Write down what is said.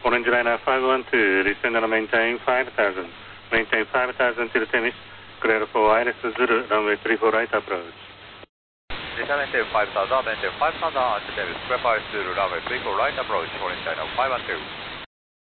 Orange liner 512, descend and maintain 5000. Maintain 5000 till Temis. Clear for ILS Zulu, runway 34 right approach. Descend maintain 5000, maintain 5000 until Temis. Clear for ILS Zulu, runway 34 right approach. Orange liner 512.